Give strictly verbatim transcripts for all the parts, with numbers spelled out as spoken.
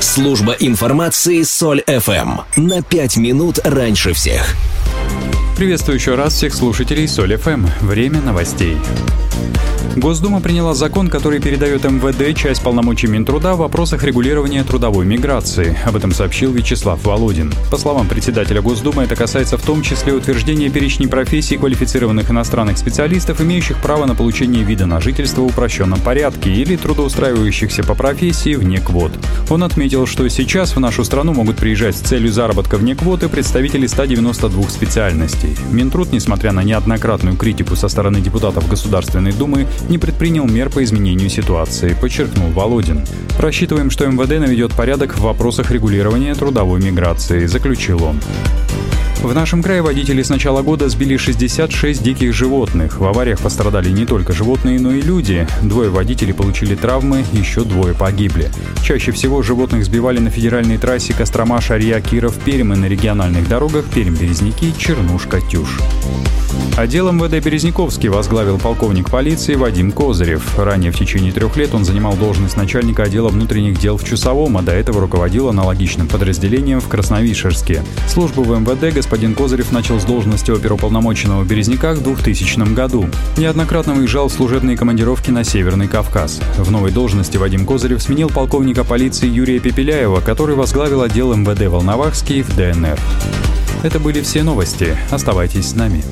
Служба информации Соль эф эм. На пять минут раньше всех. Приветствую еще раз всех слушателей Соль эф эм. Время новостей. Госдума приняла закон, который передает эм вэ дэ часть полномочий Минтруда в вопросах регулирования трудовой миграции. Об этом сообщил Вячеслав Володин. По словам председателя Госдумы, это касается в том числе утверждения перечней профессий квалифицированных иностранных специалистов, имеющих право на получение вида на жительство в упрощенном порядке или трудоустраивающихся по профессии вне квот. Он отметил, что сейчас в нашу страну могут приезжать с целью заработка вне квоты представители ста девяноста двух специальностей. Минтруд, несмотря на неоднократную критику со стороны депутатов Государственной Думы, не предпринял мер по изменению ситуации, подчеркнул Володин. «Рассчитываем, что эм вэ дэ наведет порядок в вопросах регулирования трудовой миграции», заключил он. В нашем крае водители с начала года сбили шестьдесят шесть диких животных. В авариях пострадали не только животные, но и люди. Двое водителей получили травмы, еще двое погибли. Чаще всего животных сбивали на федеральной трассе Кострома-Шарья-Киров-Пермь и на региональных дорогах Пермь-Березники, Чернуш-Катюш. Отдел эм вэ дэ Березниковский возглавил полковник полиции Вадим Козырев. Ранее в течение трех лет он занимал должность начальника отдела внутренних дел в Чусовом, а до этого руководил аналогичным подразделением в Красновишерске. Службу в эм вэ дэ господин Козырев начал с должности оперуполномоченного в Березниках в двухтысячном году. Неоднократно выезжал в служебные командировки на Северный Кавказ. В новой должности Вадим Козырев сменил полковника полиции Юрия Пепеляева, который возглавил отдел эм вэ дэ Волновахский в дэ эн эр. Это были все новости. Оставайтесь с нами.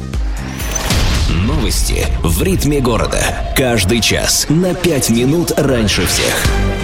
Новости в ритме города. Каждый час на пять минут раньше всех.